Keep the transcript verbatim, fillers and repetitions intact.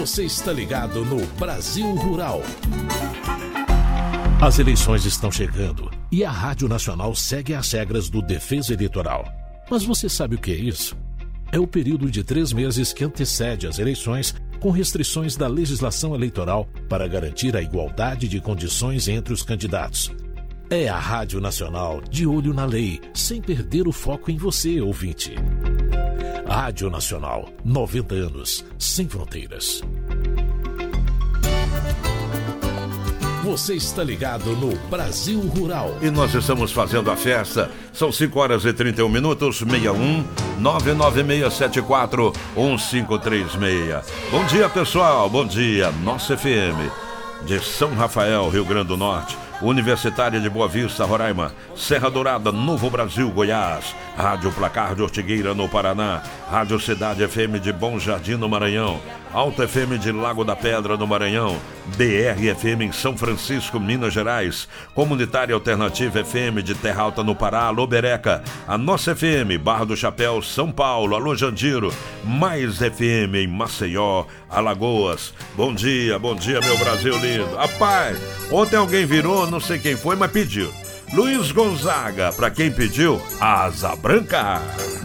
Você está ligado no Brasil Rural. As eleições estão chegando e a Rádio Nacional segue as regras do Defesa Eleitoral. Mas você sabe o que é isso? É o período de três meses que antecede as eleições, com restrições da legislação eleitoral para garantir a igualdade de condições entre os candidatos. É a Rádio Nacional de olho na lei, sem perder o foco em você, ouvinte. Rádio Nacional, noventa anos, sem fronteiras. Você está ligado no Brasil Rural. E nós estamos fazendo a festa. São cinco horas e trinta e um minutos, seis um nove nove seis sete quatro um cinco três seis. Bom dia, pessoal. Bom dia. Nossa F M de São Rafael, Rio Grande do Norte. Universitária de Boa Vista, Roraima. Serra Dourada, Novo Brasil, Goiás. Rádio Placar de Ortigueira, no Paraná. Rádio Cidade F M de Bom Jardim, no Maranhão. Alta F M de Lago da Pedra, no Maranhão. B R F M em São Francisco, Minas Gerais. Comunitária Alternativa F M de Terra Alta, no Pará. Alô, Bereca. A Nossa F M, Barra do Chapéu, São Paulo. Alô, Jandiro. Mais F M em Maceió, Alagoas. Bom dia, bom dia, meu Brasil lindo. Rapaz, ontem alguém virou, não sei quem foi, mas pediu. Luiz Gonzaga, pra quem pediu, Asa Branca.